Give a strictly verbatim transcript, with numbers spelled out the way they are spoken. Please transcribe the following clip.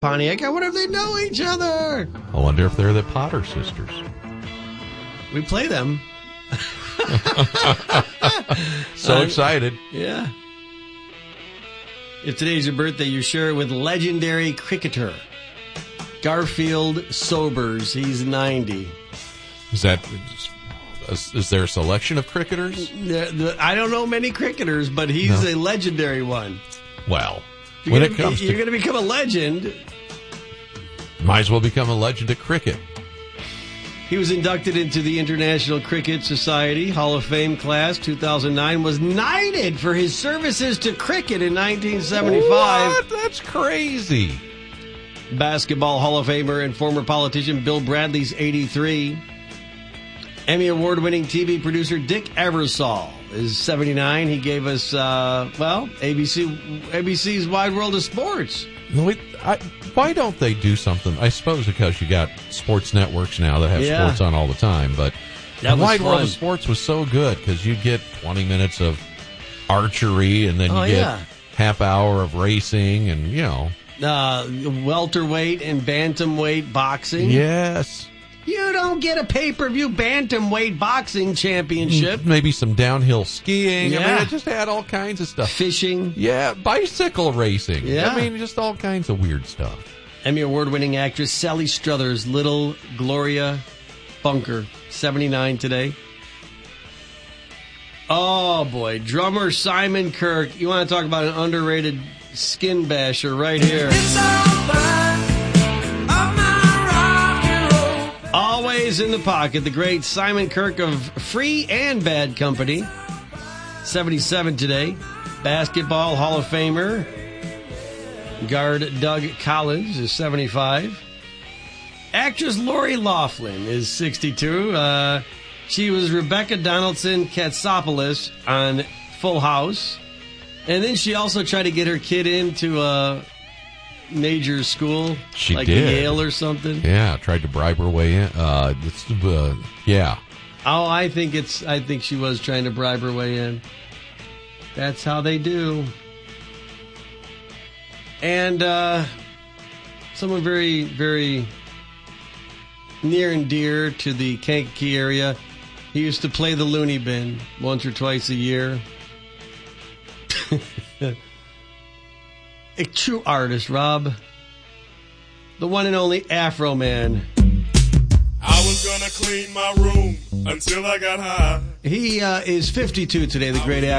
Pontiac. I wonder if they know each other. I wonder if they're the Potter sisters. We play them. So uh, excited. Yeah. If today's your birthday, you share it with legendary cricketer Garfield Sobers. He's ninety. Is that... Is, is there a selection of cricketers? The, the, I don't know many cricketers, but he's no. a legendary one. Well, you're when gonna, it comes you're to... You're going to become a legend. Might as well become a legend at cricket. He was inducted into the International Cricket Society Hall of Fame class two thousand nine, was knighted for his services to cricket in nineteen seventy-five. What? That's crazy. Basketball Hall of Famer and former politician Bill Bradley's eighty-three. Emmy Award-winning T V producer Dick Ebersol is seventy-nine. He gave us, uh, well, A B C, A B C's Wide World of Sports. No, it, I, why don't they do something? I suppose because you got sports networks now that have yeah. sports on all the time. But that the Wide fun. World of Sports was so good because you'd get twenty minutes of archery and then oh, you get yeah. half hour of racing and, you know. Uh, welterweight and bantamweight boxing. Yes. You don't get a pay-per-view bantamweight boxing championship. Maybe some downhill skiing. Yeah. I mean, it just had all kinds of stuff. Fishing. Yeah, bicycle racing. Yeah. I mean, just all kinds of weird stuff. Emmy Award-winning actress Sally Struthers' little Gloria Bunker, seventy-nine today. Oh, boy. Drummer Simon Kirke. You want to talk about an underrated skin basher right here. It's all fine. Always in the pocket, the great Simon Kirke of Free and Bad Company, seventy-seven today. Basketball Hall of Famer guard Doug Collins is seventy-five. Actress Lori Loughlin is sixty-two. Uh, she was Rebecca Donaldson Katsopoulos on Full House. And then she also tried to get her kid into a major school, she like did. Yale or something. Yeah, tried to bribe her way in. Uh, it's, uh, yeah. Oh, I think it's. I think she was trying to bribe her way in. That's how they do. And uh, someone very, very near and dear to the Kankakee area. He used to play the loony bin once or twice a year. A true artist, Rob. The one and only Afro Man. I was gonna clean my room until I got high. He uh, is fifty-two today, the great Afro.